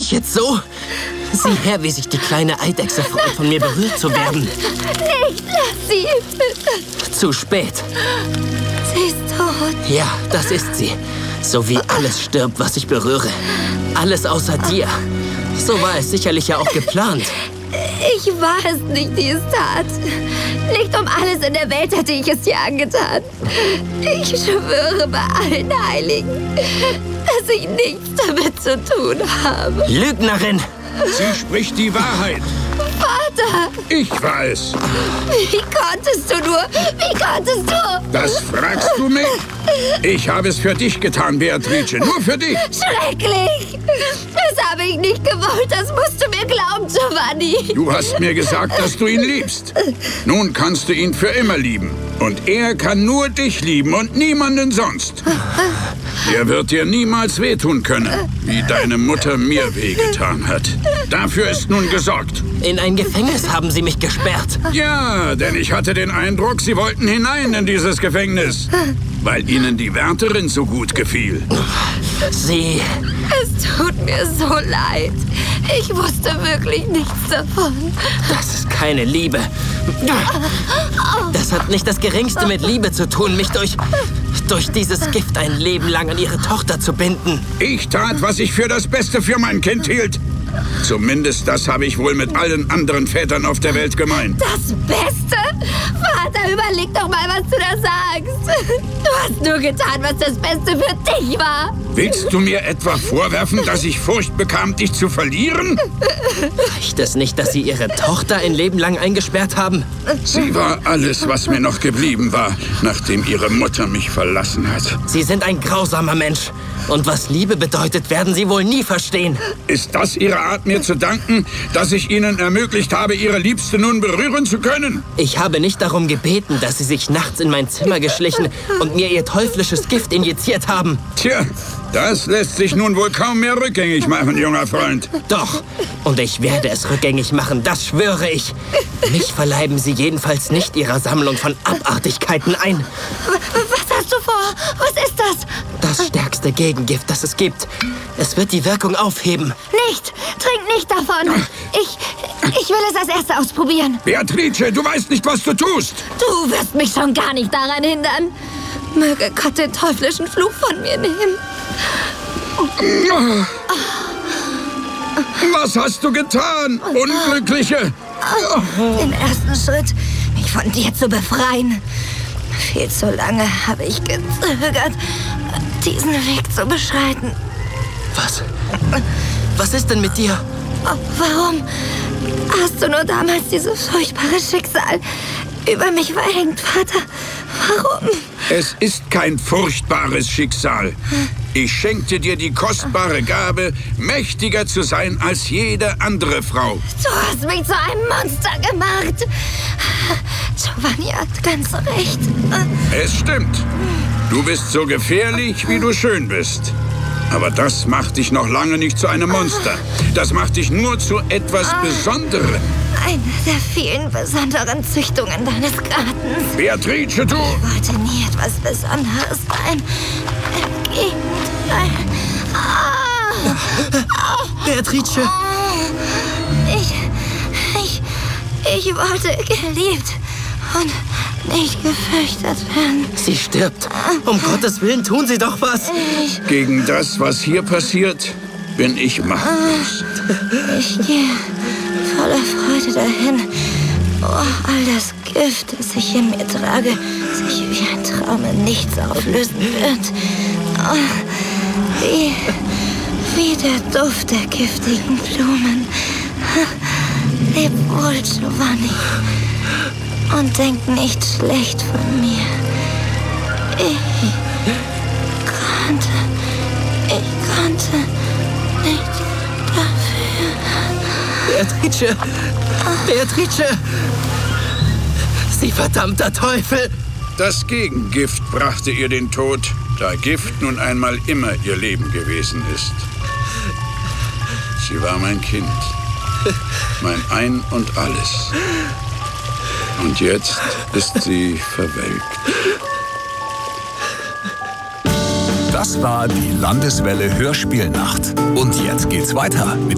ich jetzt so? Sieh her, wie sich die kleine Eidechse freut, von mir berührt zu werden. Nicht, lass sie. Zu spät. Sie ist tot. Ja, das ist sie. So wie alles stirbt, was ich berühre. Alles außer dir. So war es sicherlich ja auch geplant. Ich war es nicht, die es tat. Nicht um alles in der Welt hätte ich es ihr angetan. Ich schwöre bei allen Heiligen, dass ich nichts damit zu tun habe. Lügnerin! Sie spricht die Wahrheit. Vater! Ich war es. Wie konntest du nur? Wie konntest du? Das fragst du mich? Ich habe es für dich getan, Beatrice. Nur für dich. Schrecklich! Das habe ich nicht gewollt. Das musst du mir glauben, Giovanni. Du hast mir gesagt, dass du ihn liebst. Nun kannst du ihn für immer lieben. Und er kann nur dich lieben und niemanden sonst. Er wird dir niemals wehtun können, wie deine Mutter mir wehgetan hat. Dafür ist nun gesorgt. In ein Gefängnis haben sie mich gesperrt. Ja, denn ich hatte den Eindruck, sie wollten hinein in dieses Gefängnis, weil ihnen die Wärterin so gut gefiel. Sie... Es tut mir so leid. Ich wusste wirklich nichts davon. Das ist keine Liebe. Das hat nicht das Geringste mit Liebe zu tun, mich durch dieses Gift ein Leben lang an ihre Tochter zu binden. Ich tat, was ich für das Beste für mein Kind hielt. Zumindest das habe ich wohl mit allen anderen Vätern auf der Welt gemeint. Das Beste? Vater, überleg doch mal, was du da sagst. Du hast nur getan, was das Beste für dich war. Willst du mir etwa vorwerfen, dass ich Furcht bekam, dich zu verlieren? Reicht es nicht, dass sie ihre Tochter ein Leben lang eingesperrt haben? Sie war alles, was mir noch geblieben war, nachdem ihre Mutter mich verlassen hat. Sie sind ein grausamer Mensch. Und was Liebe bedeutet, werden Sie wohl nie verstehen. Ist das Ihre Art, mir zu danken, dass ich Ihnen ermöglicht habe, Ihre Liebste nun berühren zu können? Ich habe nicht darum gebeten, dass Sie sich nachts in mein Zimmer geschlichen und mir Ihr teuflisches Gift injiziert haben. Tja, das lässt sich nun wohl kaum mehr rückgängig machen, junger Freund. Doch, und ich werde es rückgängig machen, das schwöre ich. Mich verleiben Sie jedenfalls nicht Ihrer Sammlung von Abartigkeiten ein. Was hast du vor? Was ist das? Das stärkste Gegengift, das es gibt. Es wird die Wirkung aufheben. Nicht! Trink nicht davon! Ich will es als Erste ausprobieren. Beatrice, du weißt nicht, was du tust. Du wirst mich schon gar nicht daran hindern. Möge Gott den teuflischen Fluch von mir nehmen. Was hast du getan, Unglückliche? Den ersten Schritt, mich von dir zu befreien. Viel zu lange habe ich gezögert, diesen Weg zu beschreiten. Was ist denn mit dir? Warum hast du nur damals dieses furchtbare Schicksal über mich verhängt, Vater? Warum? Es ist kein furchtbares Schicksal. Ich schenkte dir die kostbare Gabe, mächtiger zu sein als jede andere Frau. Du hast mich zu einem Monster gemacht. Giovanni hat ganz recht. Es stimmt. Du bist so gefährlich, wie du schön bist. Aber das macht dich noch lange nicht zu einem Monster. Das macht dich nur zu etwas Besonderem. Eine der vielen besonderen Züchtungen deines Gartens. Beatrice, du... Ich wollte nie etwas Besonderes sein. Im Gegenteil. Beatrice! Ich wollte geliebt und nicht gefürchtet werden. Sie stirbt. Um Gottes Willen, tun Sie doch was. Gegen das, was hier passiert, bin ich machtlos. Ich gehe voller Freude dahin, wo all das Gift, das ich in mir trage, sich wie ein Traum in nichts auflösen wird. Wie der Duft der giftigen Blumen. Leb wohl, Giovanni. Und denk nicht schlecht von mir. Ich konnte nicht dafür. Beatrice! Beatrice! Sie verdammter Teufel! Das Gegengift brachte ihr den Tod, da Gift nun einmal immer ihr Leben gewesen ist. Sie war mein Kind, mein Ein und Alles. Und jetzt ist sie verwelkt. Das war die Landeswelle Hörspielnacht. Und jetzt geht's weiter mit